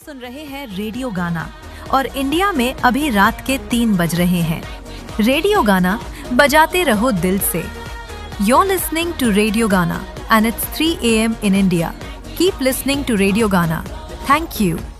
सुन रहे हैं रेडियो गाना और इंडिया में अभी रात के 3 बज रहे हैं। रेडियो गाना बजाते रहो दिल से। You're listening to Radio Gana and it's 3 a.m. in India. Keep listening to Radio Gana. Thank you.